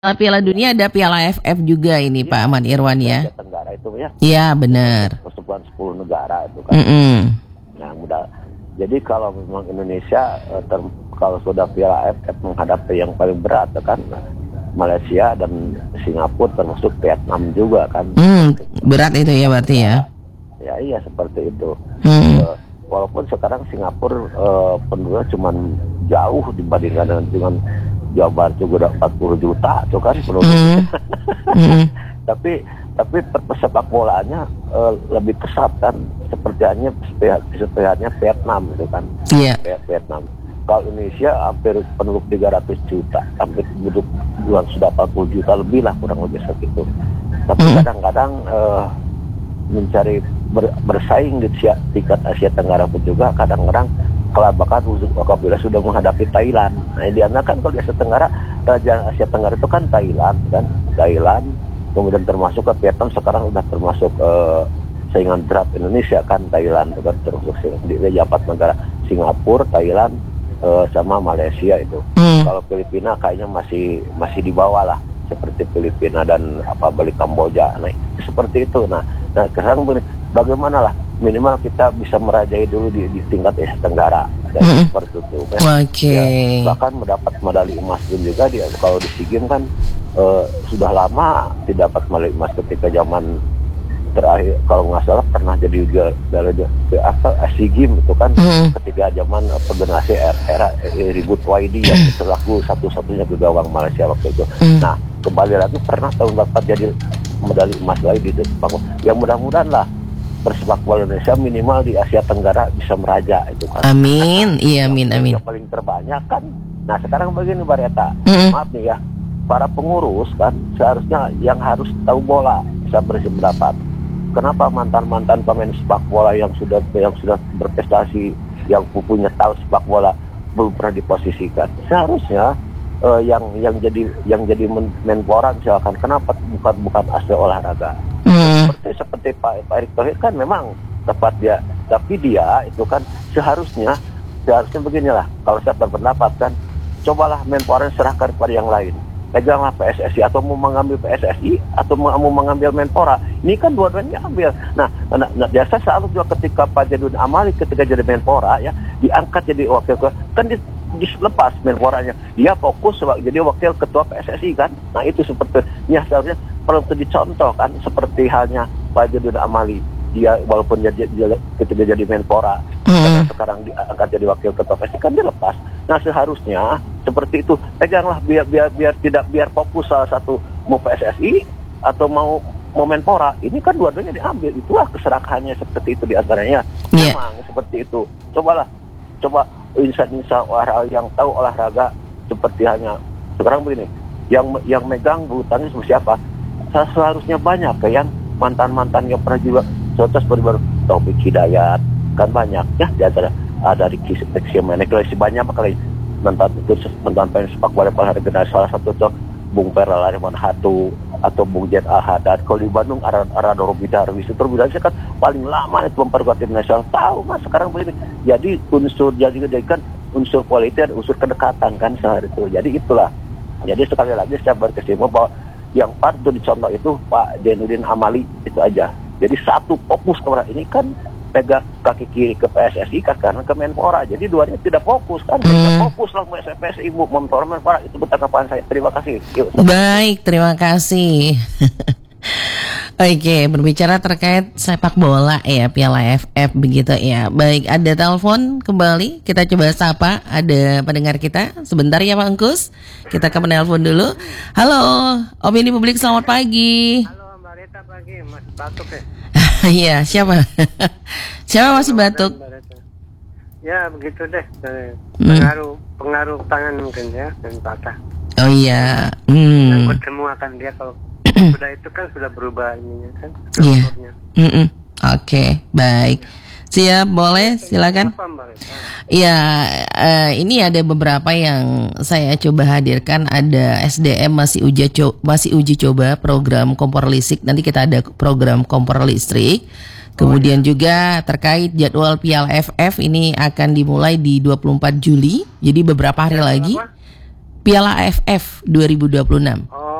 Piala Dunia ada Piala AFF juga ini Pak Ahmad Irwan ya. Asia Tenggara itu ya. Iya benar. Persetujuan 10 negara itu kan. Nah mudah. Jadi kalau memang Indonesia kalau sudah Piala AFF menghadapi yang paling berat kan Malaysia dan Singapura termasuk Vietnam juga kan. Berat itu ya berarti ya. Ya iya seperti itu. Walaupun sekarang Singapura penduduknya cuma jauh dibandingkan dengan Jawa Barat juga udah 40 juta tuh kan penduduknya. Tapi sepak bolanya lebih kesat kan sepertinya Vietnam itu kan. Iya. Vietnam. Kalau Indonesia hampir penduduk 300 juta, hampir penduduk sudah 40 juta lebih lah kurang lebih segitu. Tapi kadang-kadang mencari bersaing di tingkat Asia Tenggara pun juga kadang-kadang kelabakan apabila sudah menghadapi Thailand. Nah, idealnya kan kalau di Asia Tenggara, kerajaan Asia Tenggara itu kan Thailand, kemudian termasuk ke Vietnam sekarang sudah termasuk saingan berat Indonesia kan Thailand itu kan termasuk di jabat negara Singapura, Thailand sama Malaysia itu. Kalau Filipina kayaknya masih di bawah lah seperti Filipina dan balik Kamboja. Nah, seperti itu. Nah sekarang bagaimana lah minimal kita bisa merajai dulu di tingkat Asia Tenggara dan seperti itu. Ya, bahkan mendapat medali emas pun juga kalau di SEA Games kan sudah lama tidak dapat medali emas ketika zaman terakhir kalau nggak salah pernah jadi SEA Games itu kan ketika zaman generasi era ribut YD yang selaku satu-satunya gawang Malaysia waktu itu. Nah kembali lagi pernah tahun dapat jadi medali emas lagi di Jepang. Yang mudah-mudahan lah persepak bola Indonesia minimal di Asia Tenggara bisa meraja itu kan. Amin, iya amin. Yang paling terbanyak kan. Nah sekarang begini Bareta, maaf nih ya, para pengurus kan seharusnya yang harus tahu bola bisa berpendapat. Kenapa mantan pemain sepak bola yang sudah berprestasi, yang punya tahu sepak bola belum pernah diposisikan? Seharusnya yang jadi menpora misalkan kenapa bukan asli olahraga? Seperti Pak Erick Thohir kan memang tepat dia, tapi dia itu kan seharusnya beginilah kalau saya berpendapat kan cobalah menpora serahkan kepada yang lain, peganglah PSSI atau mau mengambil PSSI atau mau mengambil menpora, ini kan dua-duanya ambil. Nah biasa selalu juga ketika Pak Zainuddin Amali ketika jadi menpora ya diangkat jadi wakil kan dilepas menporanya, dia fokus jadi wakil ketua PSSI kan. Nah itu sepertinya seharusnya perlu dicontoh kan seperti halnya Pak Zainuddin Amali, dia walaupun ketika jadi menpora sekarang diangkat jadi wakil ketua PSSI kan dilepas. Nah seharusnya seperti itu, peganglah biar fokus salah satu mau PSSI atau mau menpora, ini kan dua-duanya diambil, itulah keserakahannya seperti itu diantaranya. Memang seperti itu. Coba insan-insan yang tahu olahraga seperti hanya sekarang begini, yang megang bulu tangkis siapa? Seharusnya banyak yang mantan yang pernah juga sotas baru Taufik Hidayat kan banyak ya, di antara ada Ricky Meneklesi banyak kali mantan pemain sepak bola olahraga. Salah satu tuh Bung Pera Lariman Hatu atau Bung Jet Al-Haddad. Kalau di Bandung Arado Robidarwis itu kan paling lama itu memperkuat tim nasional. Tahu mas sekarang begini. Jadi jadikan unsur politik dan unsur kedekatan kan sehari itu. Jadi itulah. Jadi sekali lagi saya berkesimpulan bahwa yang patut dicontoh itu Pak Zainuddin Amali itu aja. Jadi satu fokus kepada ini kan pegang kaki kiri ke PSSI kan karena ke Menpora. Jadi duanya tidak fokus kan. Tidak fokus lah PSSI Ibu Menpora itu betanggapan saya. Terima kasih. Baik, terima kasih. Oke, berbicara terkait sepak bola ya, Piala AFF begitu ya. Baik, ada telepon kembali. Kita coba sapa, ada pendengar kita. Sebentar ya Pak Engkus. Kita ke penelpon dulu. Halo, Opini Publik, selamat pagi. Halo Mbak Rita, pagi. Mas batuk ya? Iya, siapa? Siapa masih batuk? Ya, begitu deh. Pengaruh tangan mungkin ya, dan patah. Oh iya. Takut semua kan dia kalau sudah itu kan sudah berubah ininya kan. Iya. Oke, baik. Siap, boleh, silakan. Iya, ini ada beberapa yang saya coba hadirkan. Ada SDM masih uji coba program kompor listrik. Nanti kita ada program kompor listrik. Kemudian juga terkait jadwal Piala AFF ini akan dimulai di 24 Juli. Jadi beberapa hari lagi. Piala AFF 2026.